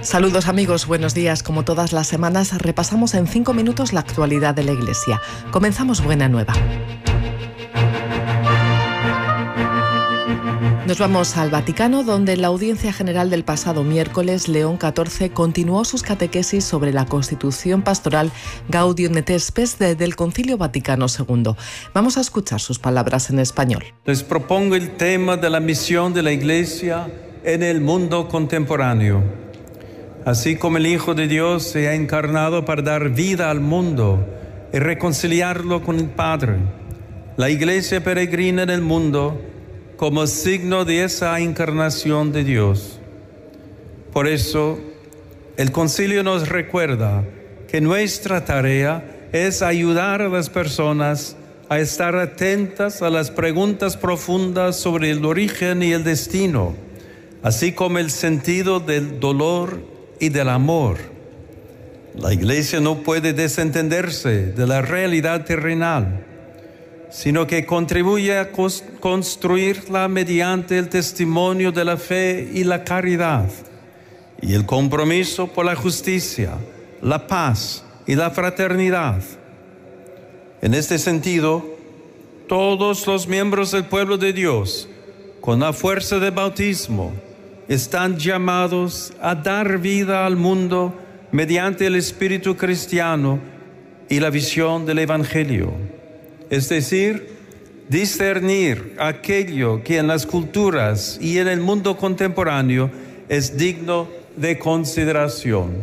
Saludos amigos, buenos días. Como todas las semanas, repasamos en 5 minutos la actualidad de la Iglesia. Comenzamos Buena Nueva. Nos vamos al Vaticano, donde en la audiencia general del pasado miércoles, León XIV continuó sus catequesis sobre la Constitución Pastoral Gaudium et Spes del Concilio Vaticano II. Vamos a escuchar sus palabras en español. Les propongo el tema de la misión de la Iglesia en el mundo contemporáneo. Así como el Hijo de Dios se ha encarnado para dar vida al mundo y reconciliarlo con el Padre, la Iglesia peregrina en el mundo como signo de esa encarnación de Dios. Por eso, el Concilio nos recuerda que nuestra tarea es ayudar a las personas a estar atentas a las preguntas profundas sobre el origen y el destino, así como el sentido del dolor y del amor. La Iglesia no puede desentenderse de la realidad terrenal, sino que contribuye a construirla mediante el testimonio de la fe y la caridad, y el compromiso por la justicia, la paz y la fraternidad. En este sentido, todos los miembros del pueblo de Dios, con la fuerza del bautismo, están llamados a dar vida al mundo mediante el espíritu cristiano y la visión del Evangelio. Es decir, discernir aquello que en las culturas y en el mundo contemporáneo es digno de consideración.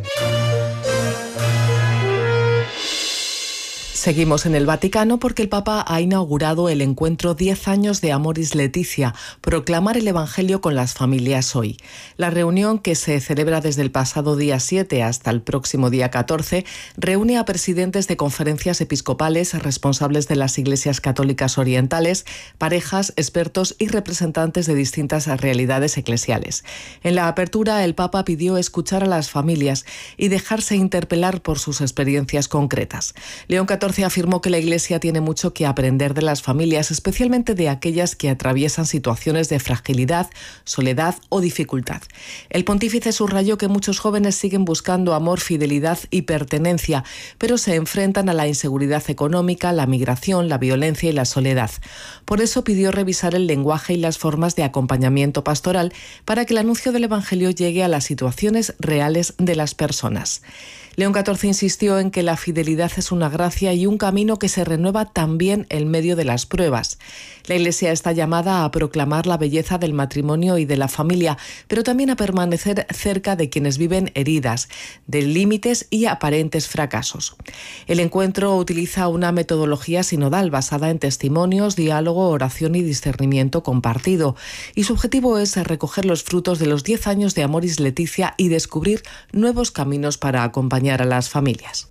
Seguimos en el Vaticano porque el Papa ha inaugurado el encuentro 10 años de Amoris Laetitia, proclamar el Evangelio con las familias hoy. La reunión, que se celebra desde el pasado día 7 hasta el próximo día 14, reúne a presidentes de conferencias episcopales, responsables de las iglesias católicas orientales, parejas, expertos y representantes de distintas realidades eclesiales. En la apertura, el Papa pidió escuchar a las familias y dejarse interpelar por sus experiencias concretas. León XIV afirmó que la Iglesia tiene mucho que aprender de las familias, especialmente de aquellas que atraviesan situaciones de fragilidad, soledad o dificultad. El pontífice subrayó que muchos jóvenes siguen buscando amor, fidelidad y pertenencia, pero se enfrentan a la inseguridad económica, la migración, la violencia y la soledad. Por eso pidió revisar el lenguaje y las formas de acompañamiento pastoral para que el anuncio del Evangelio llegue a las situaciones reales de las personas. León XIV insistió en que la fidelidad es una gracia y un camino que se renueva también en medio de las pruebas. La Iglesia está llamada a proclamar la belleza del matrimonio y de la familia, pero también a permanecer cerca de quienes viven heridas, de límites y aparentes fracasos. El encuentro utiliza una metodología sinodal basada en testimonios, diálogo, oración y discernimiento compartido, y su objetivo es recoger los frutos de los 10 años de Amoris Laetitia y descubrir nuevos caminos para acompañar a las familias.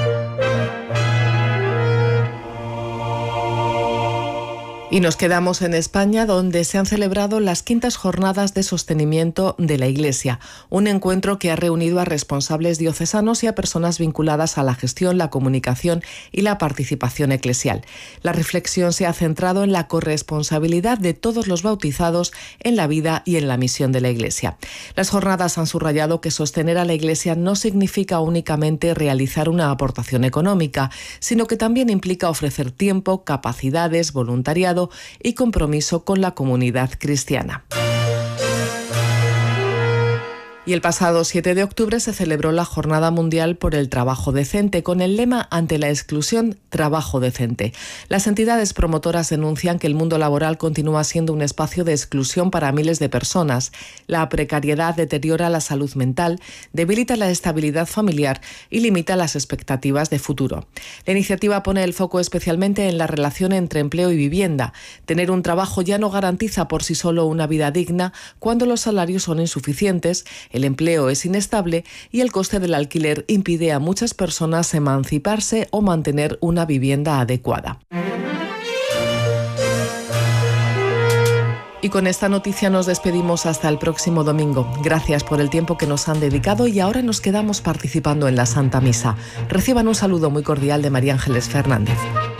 Y nos quedamos en España, donde se han celebrado las 5ª Jornadas de Sostenimiento de la Iglesia, un encuentro que ha reunido a responsables diocesanos y a personas vinculadas a la gestión, la comunicación y la participación eclesial. La reflexión se ha centrado en la corresponsabilidad de todos los bautizados en la vida y en la misión de la Iglesia. Las jornadas han subrayado que sostener a la Iglesia no significa únicamente realizar una aportación económica, sino que también implica ofrecer tiempo, capacidades, voluntariado y compromiso con la comunidad cristiana. Y el pasado 7 de octubre se celebró la Jornada Mundial por el Trabajo Decente, con el lema "Ante la exclusión, trabajo decente". Las entidades promotoras denuncian que el mundo laboral continúa siendo un espacio de exclusión para miles de personas. La precariedad deteriora la salud mental, debilita la estabilidad familiar y limita las expectativas de futuro. La iniciativa pone el foco especialmente en la relación entre empleo y vivienda. Tener un trabajo ya no garantiza por sí solo una vida digna cuando los salarios son insuficientes, el empleo es inestable y el coste del alquiler impide a muchas personas emanciparse o mantener una vivienda adecuada. Y con esta noticia nos despedimos hasta el próximo domingo. Gracias por el tiempo que nos han dedicado y ahora nos quedamos participando en la Santa Misa. Reciban un saludo muy cordial de María Ángeles Fernández.